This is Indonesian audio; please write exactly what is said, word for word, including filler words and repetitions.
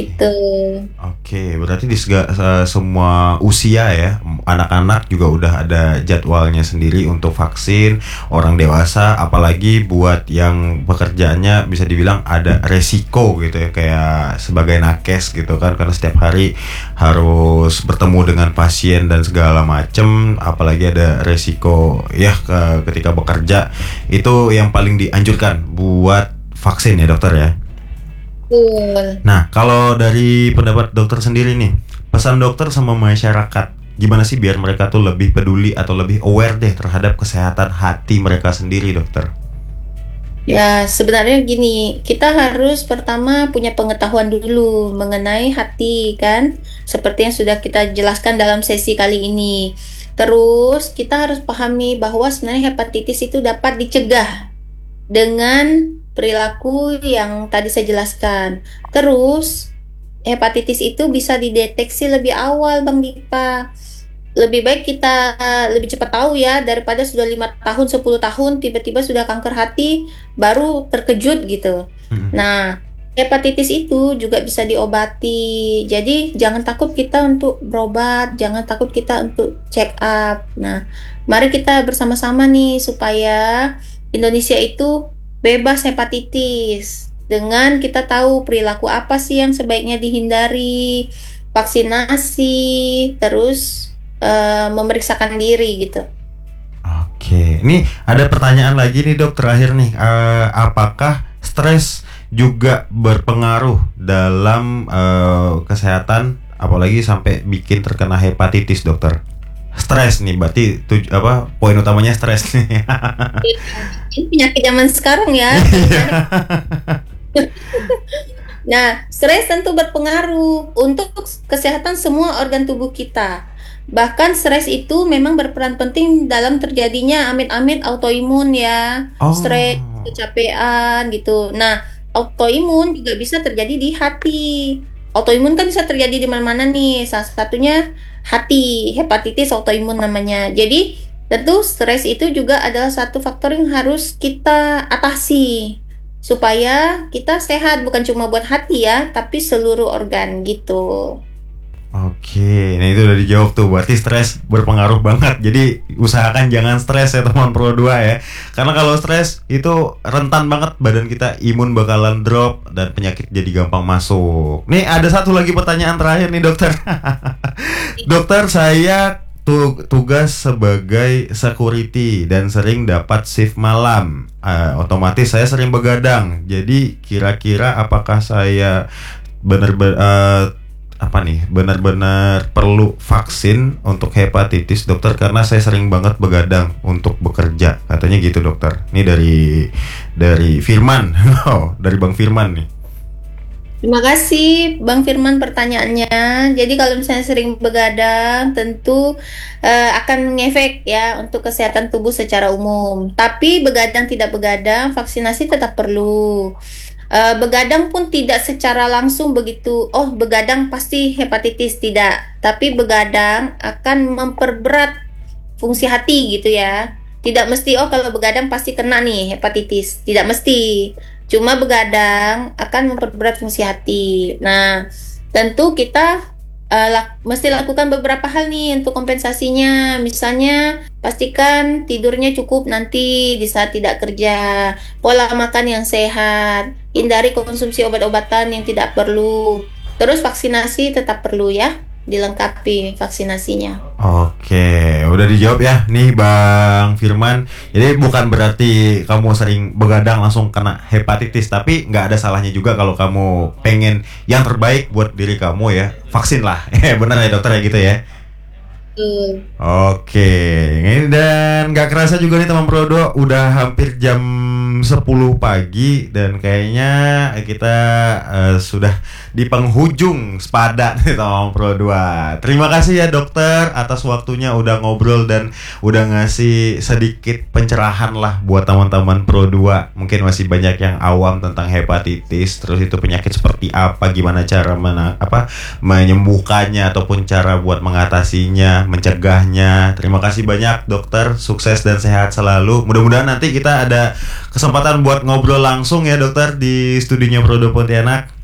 Itu. Oke, berarti di sega- se- semua usia ya, anak-anak juga udah ada jadwalnya sendiri untuk vaksin, orang dewasa, apalagi buat yang pekerjaannya bisa dibilang ada resiko gitu ya, kayak sebagai nakes gitu kan, karena setiap hari harus bertemu dengan pasien dan segala macem, apalagi ada resiko ya ke- ketika bekerja, itu yang paling dianjurkan buat vaksin ya dokter ya. Betul. Nah, kalau dari pendapat dokter sendiri nih, pesan dokter sama masyarakat, gimana sih biar mereka tuh lebih peduli atau lebih aware deh terhadap kesehatan hati mereka sendiri, dokter? Ya, sebenarnya gini, kita harus pertama punya pengetahuan dulu mengenai hati, kan? Seperti yang sudah kita jelaskan dalam sesi kali ini. Terus, kita harus pahami bahwa sebenarnya hepatitis itu dapat dicegah dengan perilaku yang tadi saya jelaskan. Terus, hepatitis itu bisa dideteksi lebih awal, Bang Dipa. Lebih baik kita eh, lebih cepat tahu ya daripada sudah lima tahun, sepuluh tahun tiba-tiba sudah kanker hati baru terkejut gitu. Hmm. Nah, hepatitis itu juga bisa diobati. Jadi jangan takut kita untuk berobat, jangan takut kita untuk check up. Nah, mari kita bersama-sama nih supaya Indonesia itu bebas hepatitis. Dengan kita tahu perilaku apa sih yang sebaiknya dihindari, vaksinasi, terus eh, memeriksakan diri gitu. Oke, ini ada pertanyaan lagi nih dok terakhir nih. Eh, apakah stres juga berpengaruh dalam eh, kesehatan, apalagi sampai bikin terkena hepatitis, dokter? Stres nih, berarti tuj- apa poin utamanya stres nih. Ini penyakit zaman sekarang ya. Nah, stres tentu berpengaruh untuk kesehatan semua organ tubuh kita. Bahkan stres itu memang berperan penting dalam terjadinya amit-amit autoimun ya, stres, Oh, kecapean gitu. Nah, autoimun juga bisa terjadi di hati. Autoimun kan bisa terjadi di mana-mana nih. Salah satunya hati, hepatitis autoimun namanya. Jadi, tentu stres itu juga adalah satu faktor yang harus kita atasi supaya kita sehat bukan cuma buat hati ya, tapi seluruh organ gitu. oke. Nah itu udah dijawab tuh. Berarti stres berpengaruh banget. Jadi usahakan jangan stres ya teman Pro dua ya. Karena kalau stres itu rentan banget badan kita, imun bakalan drop dan penyakit jadi gampang masuk. Nih ada satu lagi pertanyaan terakhir nih dokter. Dokter, saya tu- tugas sebagai security dan sering dapat shift malam. Eh, otomatis saya sering begadang. Jadi kira-kira apakah saya benar-benar apa nih benar-benar perlu vaksin untuk hepatitis, dokter? Karena saya sering banget begadang untuk bekerja, katanya gitu dokter. Ini dari dari Firman. Oh, dari Bang Firman nih. Terima kasih Bang Firman pertanyaannya. Jadi kalau misalnya sering begadang tentu eh, akan ngefek ya untuk kesehatan tubuh secara umum. Tapi begadang tidak begadang, vaksinasi tetap perlu. Eh, begadang pun tidak secara langsung begitu. Oh, begadang pasti hepatitis tidak. Tapi begadang akan memperberat fungsi hati gitu ya. Tidak mesti oh kalau begadang pasti kena nih hepatitis. Tidak mesti. Cuma begadang akan memperberat fungsi hati. Nah, tentu kita eh, lak- mesti lakukan beberapa hal nih untuk kompensasinya. Misalnya, pastikan tidurnya cukup nanti di saat tidak kerja. Pola makan yang sehat. Hindari konsumsi obat-obatan yang tidak perlu. Terus vaksinasi tetap perlu ya, dilengkapi vaksinasinya. Oke, udah dijawab ya nih Bang Firman. Jadi bukan berarti kamu sering begadang langsung kena hepatitis, tapi nggak ada salahnya juga kalau kamu pengen yang terbaik buat diri kamu ya, vaksin lah. Eh bener ya dokter ya gitu ya. Betul. Oke, ini dan nggak kerasa juga nih teman Prodo udah hampir jam sepuluh pagi dan kayaknya kita eh, sudah di penghujung sepadan nih teman Pro dua. Terima kasih ya dokter atas waktunya udah ngobrol dan udah ngasih sedikit pencerahan lah buat teman-teman Pro dua. Mungkin masih banyak yang awam tentang hepatitis, terus itu penyakit seperti apa, gimana cara mena apa menyembuhkannya ataupun cara buat mengatasinya, mencegahnya. Terima kasih banyak dokter, sukses dan sehat selalu. Mudah-mudahan nanti kita ada kesempatan buat ngobrol langsung ya dokter di studionya Prodo Pontianak.